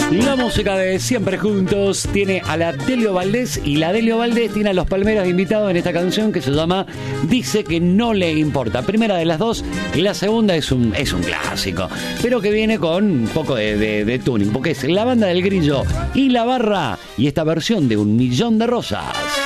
La música de Siempre Juntos tiene a la Delio Valdés y la Delio Valdés tiene a los Palmeras invitados en esta canción que se llama Dice que no le importa. Primera de las dos, la segunda es un clásico, pero que viene con un poco de tuning, porque es la Banda del Grillo y La Barra y esta versión de Un Millón de Rosas.